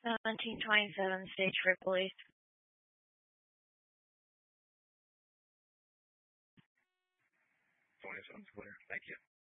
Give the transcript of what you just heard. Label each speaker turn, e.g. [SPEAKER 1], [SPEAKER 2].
[SPEAKER 1] 1727, stage 4 police.
[SPEAKER 2] Join us on Twitter. Thank you.